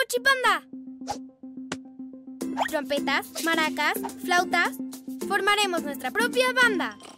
Cuchipanda. Trompetas, maracas, flautas. Formaremos nuestra propia banda.